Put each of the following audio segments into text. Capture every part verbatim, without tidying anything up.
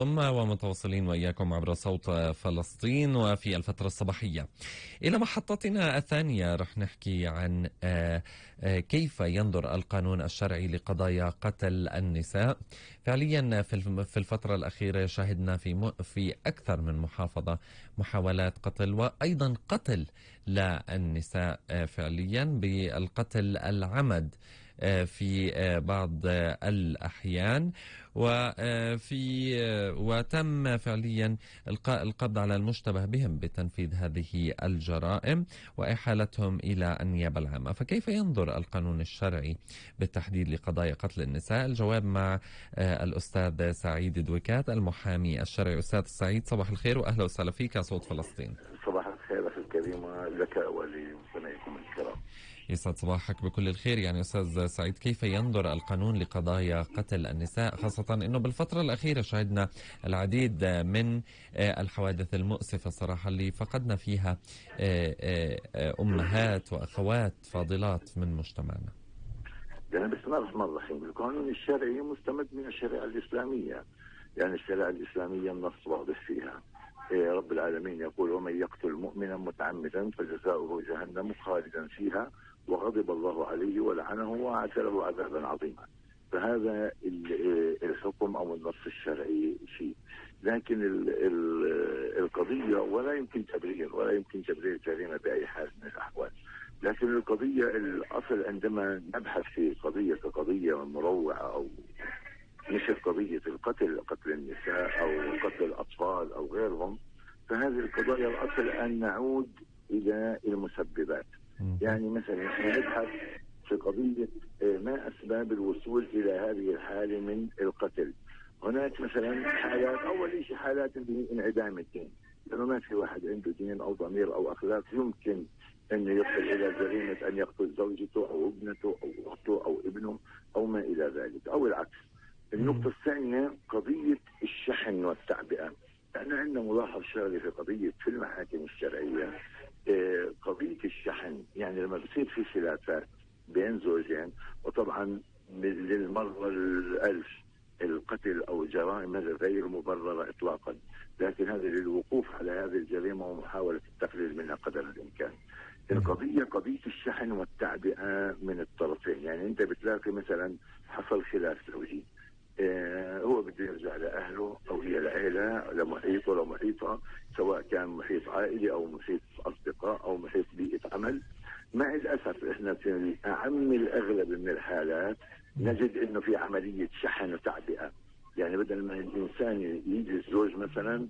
ثم ومتواصلين وإياكم عبر صوت فلسطين وفي الفترة الصباحية إلى محطتنا الثانية. رح نحكي عن آه، آه، كيف ينظر القانون الشرعي لقضايا قتل النساء. فعليا في الف- في الفترة الأخيرة شاهدنا في م- في أكثر من محافظة محاولات قتل وأيضا قتل للنساء، آه، فعليا بالقتل العمد آه، في آه، بعض آه، الأحيان، وفي وتم فعليا إلقاء القبض على المشتبه بهم بتنفيذ هذه الجرائم وإحالتهم إلى النيابة العامة. فكيف ينظر القانون الشرعي بالتحديد لقضايا قتل النساء؟ الجواب مع آه، الأستاذ سعيد دويكات المحامي الشرعي. أستاذ سعيد، صباح الخير وأهلا وسهلا فيك على صوت فلسطين. صباح الخير أخي الكريم، لك ولمستمعيكم الكرام. يسعد صباحك بكل الخير. يعني أستاذ سعيد، كيف ينظر القانون لقضايا قتل النساء، خاصة أنه بالفترة الأخيرة شهدنا العديد من آه، الحوادث المؤسفة صراحة اللي فقدنا فيها آه، آه، أمهات وأخوات فاضلات من مجتمعنا؟ يعني بسم الله الرحمن الرحيم، القانون الشرعي مستمد من الشريعة الإسلامية. يعني الشريعة الإسلامية النص واضح فيها. إيه، رب العالمين يقول: ومن يقتل مؤمنا متعمدا فجزاؤه جهنم خالدا فيها وغضب الله عليه ولعنه وأعد له عذابا عظيما. فهذا الحكم أو النص الشرعي فيه. لكن ال ال القضية ولا يمكن تبرير ولا يمكن تبرير جريمة بأي حال من الأحوال. لكن القضية الأصل عندما نبحث في قضية كقضية مروعة أو مثل قضية القتل، قتل النساء أو قتل الأطفال أو غيرهم، فهذه القضايا الأصل أن نعود إلى المسببات. يعني مثلا نحن نبحث في قضية ما أسباب الوصول إلى هذه الحالة من القتل. هناك مثلا حالات، أول شيء حالات انعدام الدين، لأنه ما في واحد عنده دين أو ضمير أو أخلاق يمكن أن يصل إلى جريمة أن يقتل زوجته أو ابنته أو أخته أو ابنه أو ما إلى ذلك أو العكس. النقطة الثانية قضية الشحن والتعبئة. لأن عندنا ملاحظ شغلي في قضية في المحاكم الشرعية، قضية الشحن. يعني لما بصير في خلافات بين زوجين، وطبعا للمرة الألف القتل أو الجرائم هذا غير مبررة إطلاقا، لكن هذا للوقوف على هذه الجريمة ومحاولة التقليل منها قدر الإمكان. القضية قضية الشحن والتعبئة من الطرفين. يعني أنت بتلاقي مثلا حصل خلاف زوجي، آه هو بده يرجع لأهله أو هي العائلة لمحيطه لمحيطها، سواء كان محيط عائلي أو محيط أصدقاء أو محيط بيئة عمل. مع الأسف إحنا في أعم الأغلب من الحالات نجد إنه في عملية شحن وتعبئة. يعني بدل ما الإنسان يجي الزوج مثلا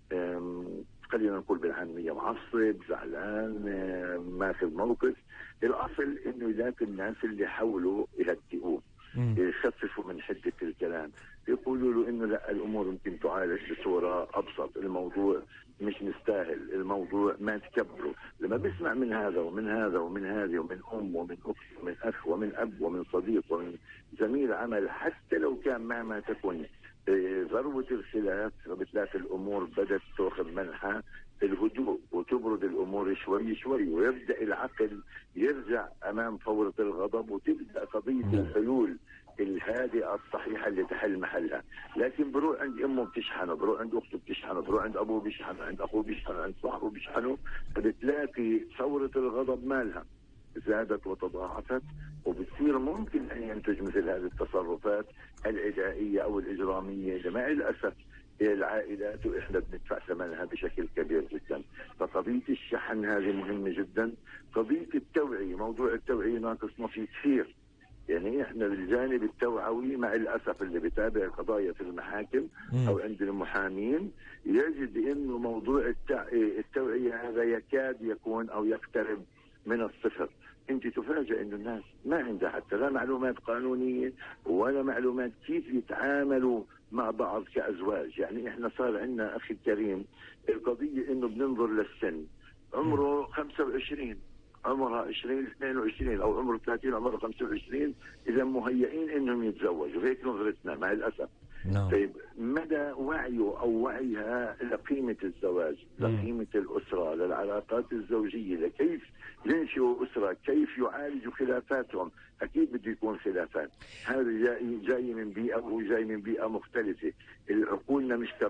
خلينا نقول بالعامية معصب زعلان ماخذ موقف، الأصل إنه يلاقي الناس اللي حاولوا يهدئوه يخففوا من حدة الكلام، يقولوا له إنه لا الأمور ممكن تعالج بصورة أبسط، الموضوع مش مستاهل، الموضوع ما تكبره. لما بسمع من هذا ومن هذا ومن هذه ومن أم ومن أخت ومن أخ ومن أب ومن صديق ومن زميل عمل، حتى لو كان مهما تكون ذروة الخلاف، فبتلاقي الأمور بدأت تأخذ منحى الهدوء وتبرد الأمور شوي شوي، ويبدأ العقل يرجع أمام فورة الغضب وتبدأ قضية الحلول الهادئة الصحيحة اللي تحل محلها. لكن بروح عند أمه بتشحنه، بروح عند أخته بتشحنه، بروح عند أبوه بيشحنه، عند أخوه بيشحنه، عند صاحبه بيشحنه، فبتلاقي ثورة الغضب مالها زادت وتضاعفت، وبتصير ممكن أن ينتج مثل هذه التصرفات العدائية أو الإجرامية اللي مع الأسف العائلات وإحنا بندفع ثمنها بشكل كبير جدا. فقضية الشحن هذه مهمة جدا. قضية التوعية، موضوع التوعية ناقصنا فيه كثير. يعني احنا بالجانب التوعوي مع الاسف اللي بيتابع قضايا في المحاكم او عند المحامين يجد انه موضوع التوعية هذا يكاد يكون او يقترب من الصفر. انت تفاجئ انه الناس ما عندها حتى لا معلومات قانونية ولا معلومات كيف يتعاملوا مع بعض كأزواج. يعني احنا صار عندنا اخي الكريم القضية انه بننظر للسن، عمره خمسة وعشرين، عمرها عشرين اثنين وعشرين او عمره ثلاثين، عمره خمسة وعشرين، اذا مهيئين انهم يتزوجوا. هيك نظرتنا مع الاسف. no. طيب مدى وعيه او وعيها لقيمة الزواج، لقيمة الاسرة، للعلاقات الزوجية، لكيف ينشئوا اسرة، كيف يعالجوا خلافاتهم؟ اكيد بده يكون خلافات. هذا جاي جاي من بيئة وهو جاي من بيئة مختلفة، عقولنا مش